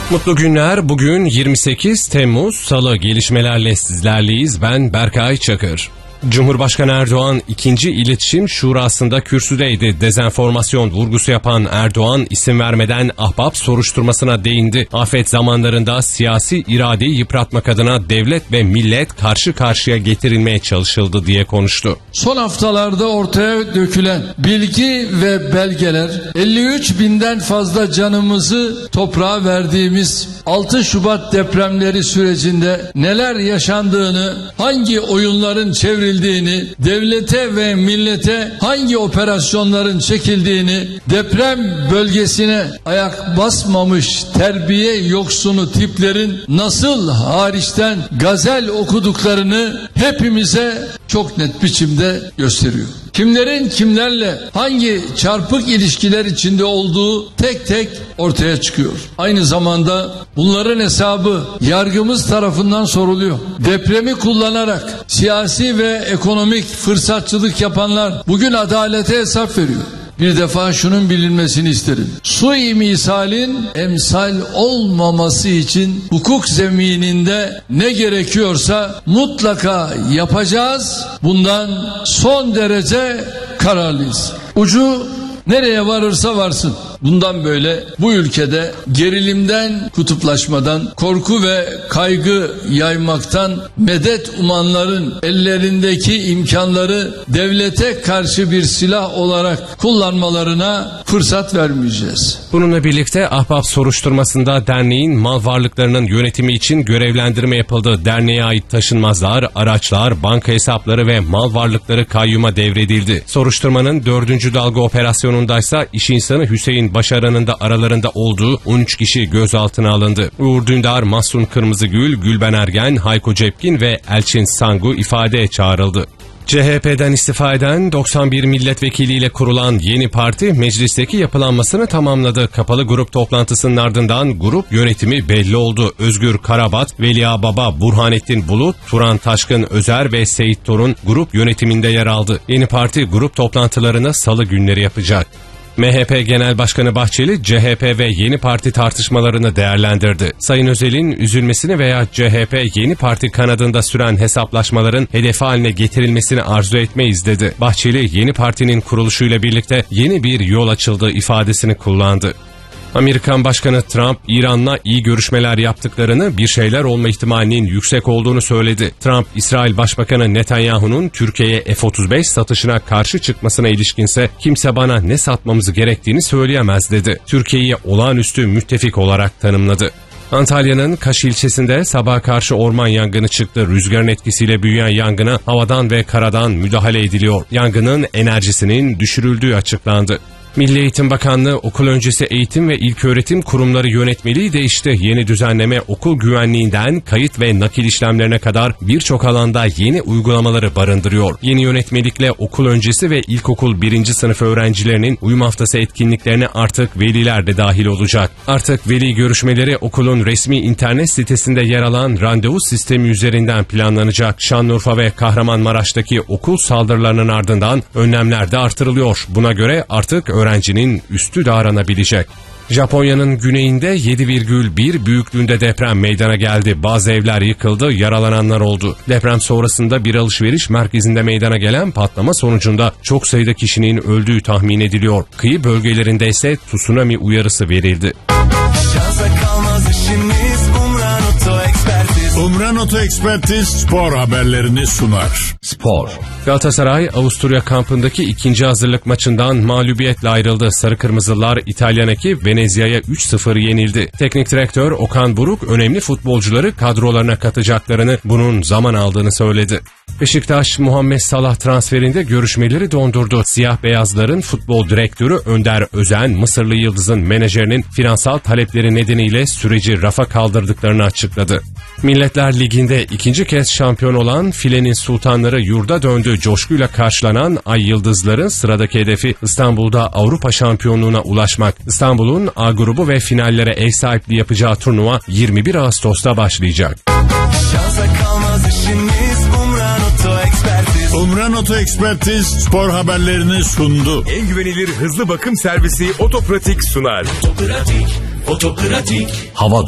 Mutlu günler. Bugün 28 Temmuz Salı, gelişmelerle sizlerleyiz. Ben Berkay Çakır. Cumhurbaşkanı Erdoğan 2. İletişim Şurası'nda kürsüdeydi. Dezenformasyon vurgusu yapan Erdoğan isim vermeden ahbap soruşturmasına değindi. Afet zamanlarında siyasi iradeyi yıpratmak adına devlet ve millet karşı karşıya getirilmeye çalışıldı diye konuştu. Son haftalarda ortaya dökülen bilgi ve belgeler 53 binden fazla canımızı toprağa verdiğimiz 6 Şubat depremleri sürecinde neler yaşandığını, hangi oyunların çevrildiğini, devlete ve millete hangi operasyonların çekildiğini, deprem bölgesine ayak basmamış terbiye yoksunu tiplerin nasıl hariçten gazel okuduklarını hepimize çok net biçimde gösteriyor. Kimlerin kimlerle hangi çarpık ilişkiler içinde olduğu tek tek ortaya çıkıyor. Aynı zamanda bunların hesabı yargımız tarafından soruluyor. Depremi kullanarak siyasi ve ekonomik fırsatçılık yapanlar bugün adalete hesap veriyor. Bir defa şunun bilinmesini isterim. Suimisalin emsal olmaması için hukuk zemininde ne gerekiyorsa mutlaka yapacağız. Bundan son derece kararlıyız. Ucu nereye varırsa varsın. Bundan böyle bu ülkede gerilimden, kutuplaşmadan, korku ve kaygı yaymaktan medet umanların ellerindeki imkanları devlete karşı bir silah olarak kullanmalarına fırsat vermeyeceğiz. Bununla birlikte ahbap soruşturmasında derneğin mal varlıklarının yönetimi için görevlendirme yapıldı. Derneğe ait taşınmazlar, araçlar, banka hesapları ve mal varlıkları kayyuma devredildi. Soruşturmanın 4. dalga operasyonundaysa iş insanı Hüseyin Başaran'ın da aralarında olduğu 13 kişi gözaltına alındı. Uğur Dündar, Mahsun Kırmızıgül, Gülben Ergen, Hayko Cepkin ve Elçin Sangu ifadeye çağrıldı. CHP'den istifa eden 91 milletvekiliyle kurulan yeni parti meclisteki yapılanmasını tamamladı. Kapalı grup toplantısının ardından grup yönetimi belli oldu. Özgür Karabat, Veli Baba, Burhanettin Bulut, Turan Taşkın Özer ve Seyit Torun grup yönetiminde yer aldı. Yeni parti grup toplantılarını salı günleri yapacak. MHP Genel Başkanı Bahçeli, CHP ve yeni parti tartışmalarını değerlendirdi. Sayın Özel'in üzülmesini veya CHP yeni parti kanadında süren hesaplaşmaların hedefi haline getirilmesini arzu etmeyiz dedi. Bahçeli, yeni partinin kuruluşuyla birlikte yeni bir yol açıldığı ifadesini kullandı. Amerikan Başkanı Trump, İran'la iyi görüşmeler yaptıklarını, bir şeyler olma ihtimalinin yüksek olduğunu söyledi. Trump, İsrail Başbakanı Netanyahu'nun Türkiye'ye F-35 satışına karşı çıkmasına ilişkinse kimse bana ne satmamız gerektiğini söyleyemez dedi. Türkiye'yi olağanüstü müttefik olarak tanımladı. Antalya'nın Kaş ilçesinde sabaha karşı orman yangını çıktı. Rüzgarın etkisiyle büyüyen yangına havadan ve karadan müdahale ediliyor. Yangının enerjisinin düşürüldüğü açıklandı. Milli Eğitim Bakanlığı okul öncesi eğitim ve ilköğretim kurumları yönetmeliği değişti. Yeni düzenleme okul güvenliğinden kayıt ve nakil işlemlerine kadar birçok alanda yeni uygulamaları barındırıyor. Yeni yönetmelikle okul öncesi ve ilkokul 1. sınıf öğrencilerinin uyum haftası etkinliklerine artık veliler de dahil olacak. Artık veli görüşmeleri okulun resmi internet sitesinde yer alan randevu sistemi üzerinden planlanacak. Şanlıurfa ve Kahramanmaraş'taki okul saldırılarının ardından önlemler de artırılıyor. Buna göre artık öğrencinin üstü de aranabilecek. Japonya'nın güneyinde 7,1 büyüklüğünde deprem meydana geldi. Bazı evler yıkıldı, yaralananlar oldu. Deprem sonrasında bir alışveriş merkezinde meydana gelen patlama sonucunda çok sayıda kişinin öldüğü tahmin ediliyor. Kıyı bölgelerinde ise tsunami uyarısı verildi. Umran Oto Ekspertiz spor haberlerini sunar. Spor. Galatasaray, Avusturya kampındaki ikinci hazırlık maçından mağlubiyetle ayrıldı. Sarı Kırmızılar İtalyan ekip Venezia'ya 3-0 yenildi. Teknik direktör Okan Buruk önemli futbolcuları kadrolarına katacaklarını, bunun zaman aldığını söyledi. Beşiktaş, Muhammed Salah transferinde görüşmeleri dondurdu. Siyah beyazların futbol direktörü Önder Özen, Mısırlı yıldızın menajerinin finansal talepleri nedeniyle süreci rafa kaldırdıklarını açıkladı. Milletler Ligi'nde ikinci kez şampiyon olan Filenin Sultanları yurda döndü. Coşkuyla karşılanan Ay Yıldızların sıradaki hedefi İstanbul'da Avrupa şampiyonluğuna ulaşmak. İstanbul'un A grubu ve finallere ev sahipliği yapacağı turnuva 21 Ağustos'ta başlayacak. Umran Oto Ekspertiz spor haberlerini sundu. En güvenilir hızlı bakım servisi Otopratik sunar. Otopratik. Hava